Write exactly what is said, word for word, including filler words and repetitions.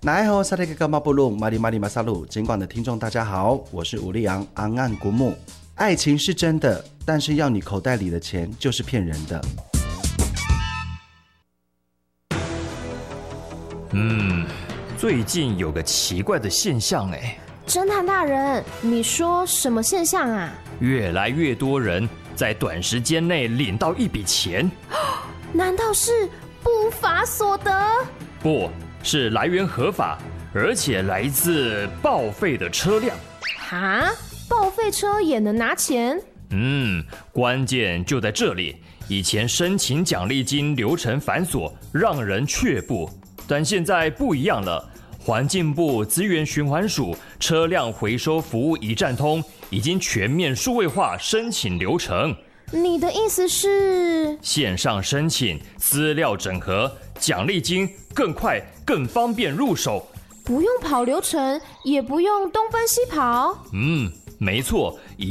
来好，萨利格干巴布鲁，马里马里马萨鲁，尽管的听众大家好，我是吴立阳，昂岸古木。爱情是真的，但是要你口袋里的钱就是骗人的。 嗯，最近有个奇怪的现象哎。 侦探大人，你说什么现象啊？ 越来越多人在短时间内领到一笔钱。 难道是不法所得？ 不是，来源合法，而且来自报废的车辆。 哈？报废车也能拿钱？ 嗯，关键就在这里。以前申请奖励金流程繁琐，让人却步，但现在不一样了。环境部资源循环署车辆回收服务一站通已经全面数位化申请流程。 你的意思是线上申请，资料整合，奖励金更快更方便入手， 不用跑流程，也不用东奔西跑？ 嗯，没错。